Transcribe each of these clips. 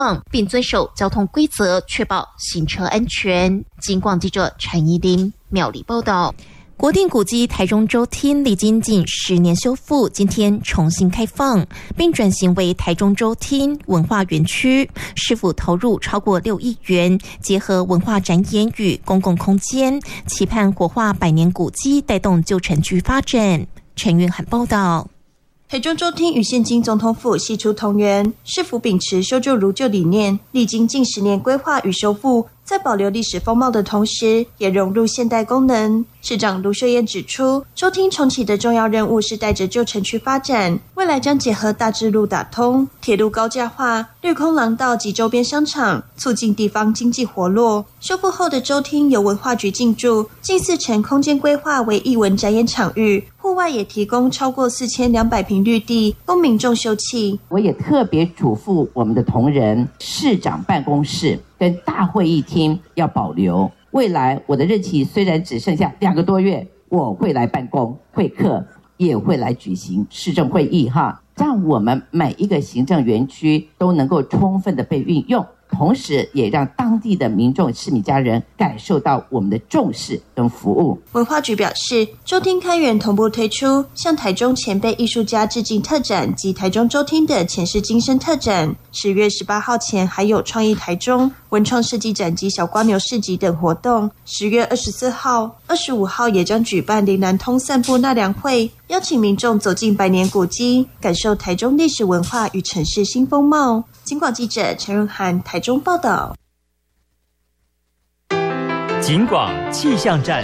并遵守交通规则，确保行车安全。警广记者陈怡玲苗栗报道。国定古迹台中州厅历经近10年修复，今天重新开放，并转型为台中州厅文化园区，市府投入超过6亿元，结合文化展演与公共空间，期盼活化百年古迹，带动旧城区发展。陈云涵报道。 台中州厅与现今总统府系出同源，市府秉持修旧如旧理念，历经近10年规划与修复，在保留历史风貌的同时，也融入现代功能。市长卢秀燕指出，州厅重启的重要任务是带着旧城区发展，未来将结合大智路打通、铁路高架化、绿空廊道及周边商场，促进地方经济活络。修复后的州厅由文化局进驻，近4成空间规划为艺文展演场域，户外也提供超过4200坪绿地供民众休憩。 我也特别嘱咐我们的同仁，市长办公室跟大会议厅要保留。未来我的任期虽然只剩下2个多月，我会来办公会客，也会来举行市政会议让我们每一个行政园区都能够充分的被运用，同时也让当地的民众市民家人感受到我们的重视跟服务。 文化局表示，州厅开园同步推出向台中前辈艺术家致敬特展及台中州厅的前世今生特展。10月18号前还有创意台中、文创设计展及小瓜牛市集等活动。10月24号、25号也将举办林南通散步纳凉会，邀请民众走进百年古迹，感受台中历史文化与城市新风貌。警广记者陈润涵台中报道。 警广气象站。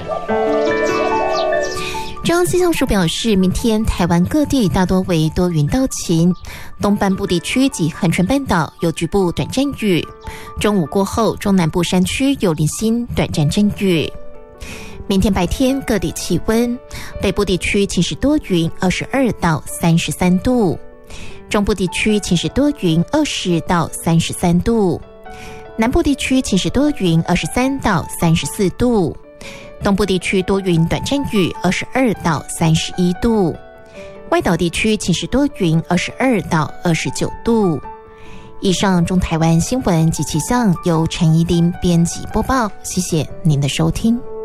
中央气象署表示，明天台湾各地大多为多云到晴，东半部地区及恒春半岛有局部短暂雨，中午过后中南部山区有零星短暂阵雨。明天白天各地气温，北部地区晴时多云22到33度，中部地区晴时多云20到33度，南部地区晴时多云23到34度，东部地区多云短暂雨22到31度，外岛地区晴时多云22到29度。以上中台湾新闻及气象由陈怡琳编辑播报，谢谢您的收听。